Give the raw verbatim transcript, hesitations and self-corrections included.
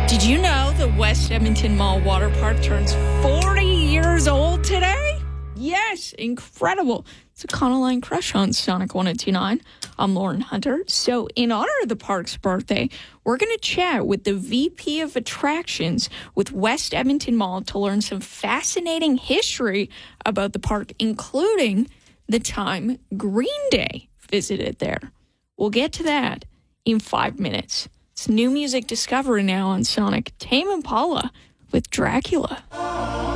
Did you know the West Edmonton Mall Water Park turns forty years old today? Yes, incredible. It's a Econoline Crush on Sonic one oh two point nine. I'm Lauren Hunter. So in honor of the park's birthday, we're going to chat with the V P of Attractions with West Edmonton Mall to learn some fascinating history about the park, including the time Green Day visited there. We'll get to that in five minutes. It's new music discovery now on Sonic. Tame Impala with Dracula.